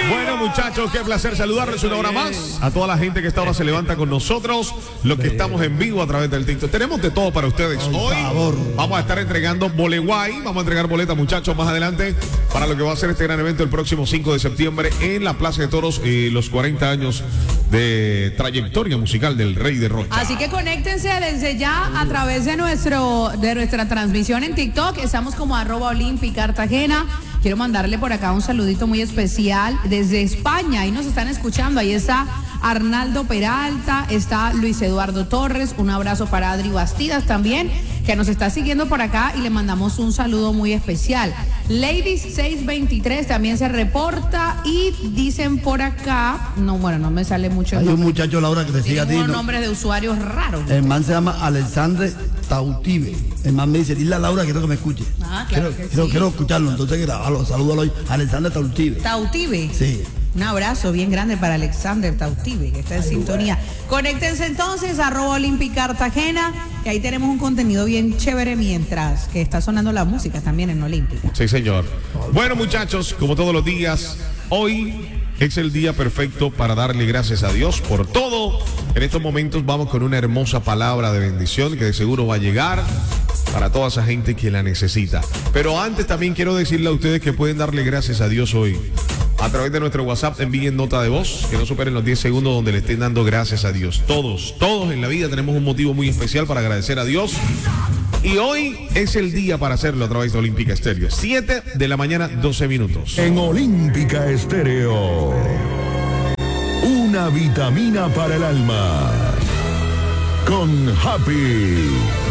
Bueno, muchachos, qué placer saludarles una hora más. A toda la gente que esta hora se levanta con nosotros, los que estamos en vivo a través del TikTok. Tenemos de todo para ustedes. Hoy vamos a estar entregando Boleguay. Vamos a entregar boletas, muchachos, más adelante para lo que va a ser este gran evento el próximo 5 de septiembre en la Plaza de Toros, los 40 años de trayectoria musical del Rey de Rocha. Así que conéctense desde ya a través de nuestra transmisión en TikTok. Estamos como @OlimpiCartagena. Quiero mandarle por acá un saludito muy especial desde España. Ahí nos están escuchando. Ahí está Arnaldo Peralta, está Luis Eduardo Torres. Un abrazo para Adri Bastidas también, que nos está siguiendo por acá y le mandamos un saludo muy especial. Ladies 623 también se reporta y dicen por acá, no me sale mucho el Hay nombre. un muchacho, Laura, que te sigue a ti. Unos nombres de usuarios raros. El man se llama Alexandre Tautibe. El man me dice, dile a Laura que quiero que me escuche. Claro que sí. Quiero escucharlo, entonces grabalo, salúdalo hoy. Alexandre Tautibe. Tautibe. Sí. Un abrazo bien grande para Alexander Tautibe, que está en sintonía. Conéctense entonces a @OlimpiCartagena, que ahí tenemos un contenido bien chévere mientras que está sonando la música también en Olímpica. Sí, señor. Bueno, muchachos, como todos los días, hoy es el día perfecto para darle gracias a Dios por todo. En estos momentos vamos con una hermosa palabra de bendición que de seguro va a llegar para toda esa gente que la necesita. Pero antes también quiero decirle a ustedes que pueden darle gracias a Dios hoy. A través de nuestro WhatsApp envíen nota de voz, que no superen los 10 segundos donde le estén dando gracias a Dios. Todos en la vida tenemos un motivo muy especial para agradecer a Dios. Y hoy es el día para hacerlo a través de Olímpica Estéreo. 7 de la mañana, 12 minutos. En Olímpica Estéreo, una vitamina para el alma. Con Happy.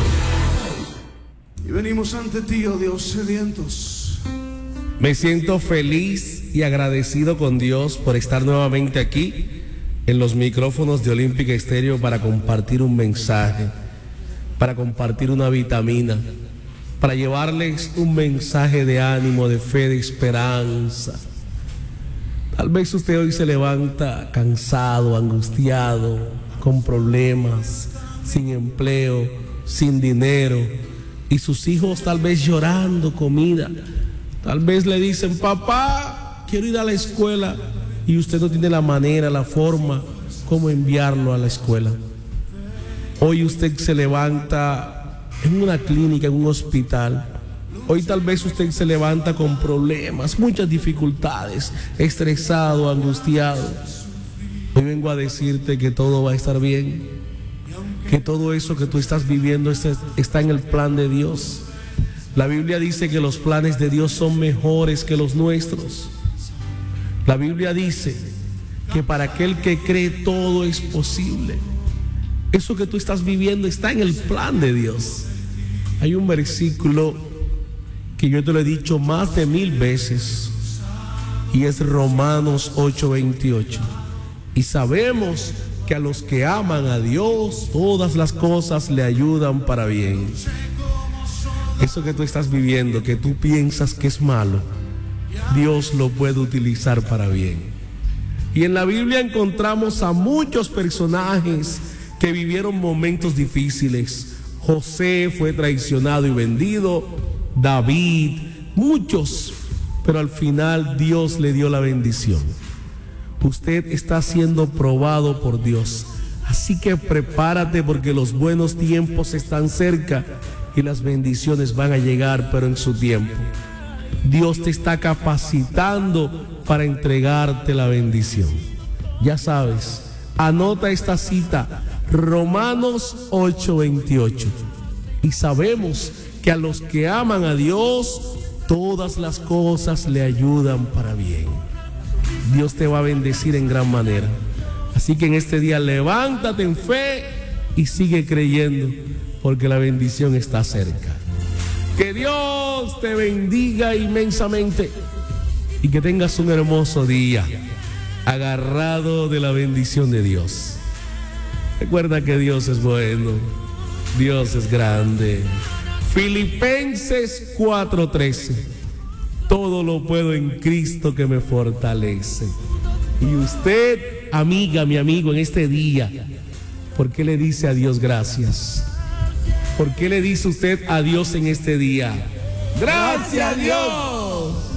Y venimos ante ti, oh Dios, sedientos. Me siento feliz y agradecido con Dios por estar nuevamente aquí en los micrófonos de Olímpica Estéreo para compartir un mensaje, para compartir una vitamina, para llevarles un mensaje de ánimo, de fe, de esperanza. Tal vez usted hoy se levanta cansado, angustiado, con problemas, sin empleo, sin dinero, y sus hijos tal vez llorando comida. Tal vez le dicen, papá, quiero ir a la escuela, y usted no tiene la manera, la forma, cómo enviarlo a la escuela. Hoy usted se levanta en una clínica, en un hospital. Hoy tal vez usted se levanta con problemas, muchas dificultades, estresado, angustiado. Hoy vengo a decirte que todo va a estar bien, que todo eso que tú estás viviendo está en el plan de Dios. La Biblia dice que los planes de Dios son mejores que los nuestros. La Biblia dice que para aquel que cree todo es posible. Eso que tú estás viviendo está en el plan de Dios. Hay un versículo que yo te lo he dicho más de 1000 veces y es Romanos 8:28. Y sabemos que a los que aman a Dios todas las cosas le ayudan para bien. Eso que tú estás viviendo, que tú piensas que es malo, Dios lo puede utilizar para bien. Y en la Biblia encontramos a muchos personajes que vivieron momentos difíciles. José fue traicionado y vendido, David, muchos, pero al final Dios le dio la bendición. Usted está siendo probado por Dios, así que prepárate porque los buenos tiempos están cerca y las bendiciones van a llegar, pero en su tiempo. Dios te está capacitando para entregarte la bendición. Ya sabes, anota esta cita, Romanos 8:28. Y sabemos que a los que aman a Dios, todas las cosas le ayudan para bien. Dios te va a bendecir en gran manera. Así que en este día levántate en fe y sigue creyendo, porque la bendición está cerca. Que Dios te bendiga inmensamente y que tengas un hermoso día, agarrado de la bendición de Dios. Recuerda que Dios es bueno, Dios es grande. Filipenses 4:13. Todo lo puedo en Cristo que me fortalece. Y usted, amiga, mi amigo, en este día, ¿por qué le dice a Dios gracias? ¿Por qué le dice usted a Dios en este día? ¡Gracias a Dios!